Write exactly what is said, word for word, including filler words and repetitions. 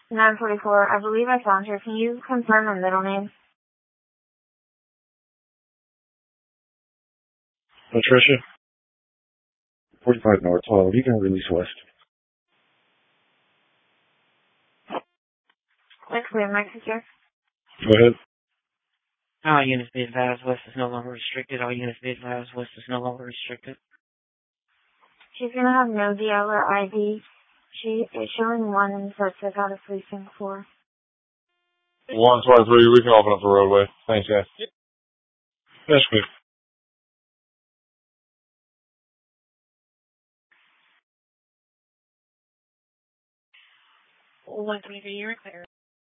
nine forty-four. I believe I found her. Can you confirm her middle name? Patricia. forty-five North Hall. You can release West. Wait, clear, Mexico. Go ahead. All units be advised, West is no longer restricted. All units be advised, West is no longer restricted. She's gonna have no D L or I D. She is showing one and starts out of precinct four. one twenty-three, we can open up the roadway. Thanks, guys. That's good. one twenty-three, you're clear.